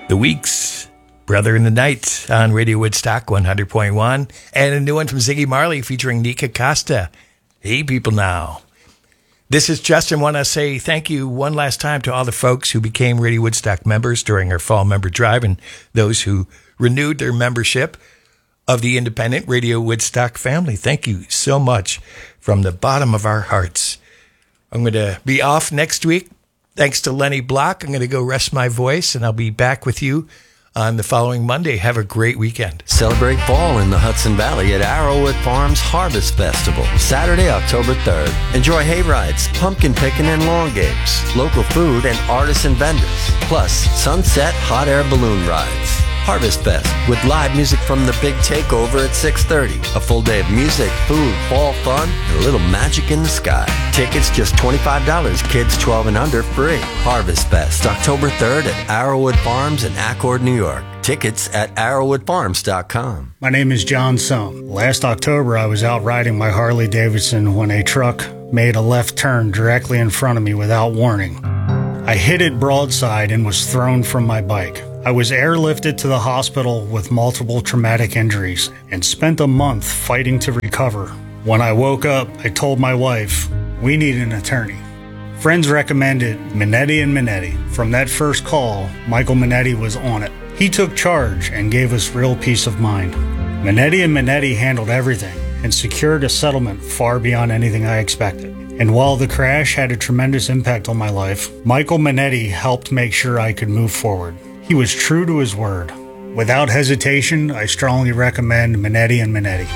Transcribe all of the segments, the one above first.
The Weeks, Brother in the Night on Radio Woodstock 100.1. And a new one from Ziggy Marley featuring Nika Costa. Hey, people now. This is Justin. Want to say thank you one last time to all the folks who became Radio Woodstock members during our fall member drive and those who renewed their membership of the independent Radio Woodstock family. Thank you so much from the bottom of our hearts. I'm going to be off next week. Thanks to Lenny Block. I'm going to go rest my voice, and I'll be back with you on the following Monday. Have a great weekend. Celebrate fall in the Hudson Valley at Arrowwood Farms Harvest Festival, Saturday, October 3rd. Enjoy hay rides, pumpkin picking, and lawn games, local food, and artisan vendors, plus sunset hot air balloon rides. Harvest Fest with live music from the Big Takeover at 6:30. A full day of music, food, fall fun, and a little magic in the sky. Tickets just $25. Kids 12 and under free. Harvest Fest, October 3rd at Arrowwood Farms in Accord, New York. Tickets at arrowwoodfarms.com. My name is John Sohm. Last October, I was out riding my Harley Davidson when a truck made a left turn directly in front of me without warning. I hit it broadside and was thrown from my bike. I was airlifted to the hospital with multiple traumatic injuries and spent a month fighting to recover. When I woke up, I told my wife, we need an attorney. Friends recommended Minetti & Minetti. From that first call, Michael Minetti was on it. He took charge and gave us real peace of mind. Minetti & Minetti handled everything and secured a settlement far beyond anything I expected. And while the crash had a tremendous impact on my life, Michael Minetti helped make sure I could move forward. He was true to his word. Without hesitation, I strongly recommend Minetti & Minetti.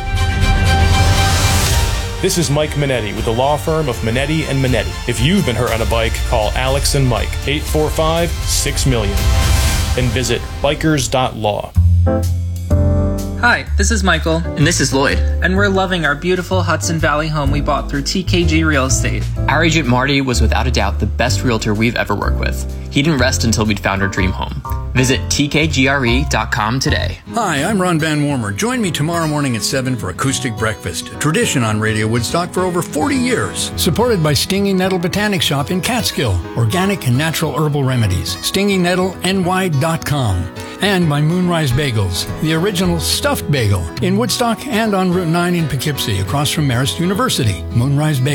This is Mike Minetti with the law firm of Minetti & Minetti. If you've been hurt on a bike, call Alex and Mike, 845-6-MILLION, and visit bikers.law. Hi, this is Michael. And this is Lloyd. And we're loving our beautiful Hudson Valley home we bought through TKG Real Estate. Our agent Marty was without a doubt the best realtor we've ever worked with. He didn't rest until we'd found our dream home. Visit tkgre.com today. Hi, I'm Ron Van Wormer. Join me tomorrow morning at 7 for Acoustic Breakfast, a tradition on Radio Woodstock for over 40 years. Supported by Stinging Nettle Botanic Shop in Catskill, organic and natural herbal remedies. StingingNettleNY.com. And by Moonrise Bagels, the original stuffed bagel in Woodstock and on Route 9 in Poughkeepsie, across from Marist University.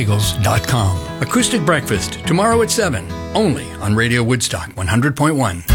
MoonriseBagels.com. Acoustic Breakfast, tomorrow at 7, only on Radio Woodstock 100.1.